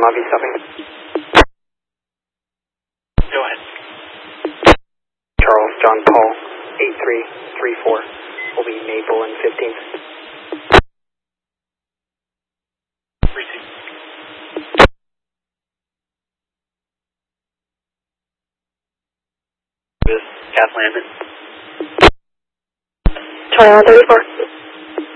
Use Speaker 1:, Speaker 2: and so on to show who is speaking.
Speaker 1: lobby stopping.
Speaker 2: Go ahead.
Speaker 1: Charles John Paul 8334 will be Maple and 15th.
Speaker 2: Receive. This Kath Landon.
Speaker 3: Charlie 134.